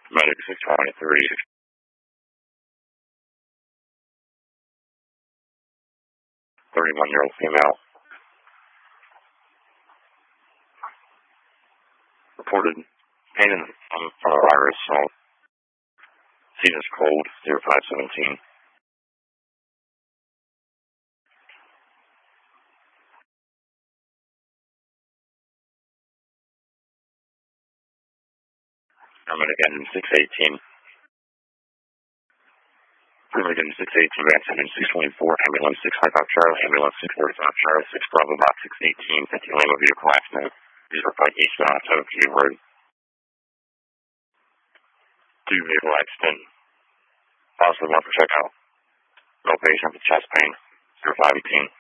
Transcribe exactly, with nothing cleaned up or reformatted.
Medic six twenty-three. thirty-one-year-old female. Reported pain in on front of iris, so sinus cold, zero five seventeen. Medic engine six eighteen. Medic engine six eighteen, advance engine six twenty-four, ambulance six five Charlie, ambulance six forty-five Charlie, six Bravo, box six eighteen, fifty Lima vehicle accident. These are five eastbound on Toad View Road. Two vehicle accident. Possibly one for checkout. No patient with chest pain. zero five eighteen.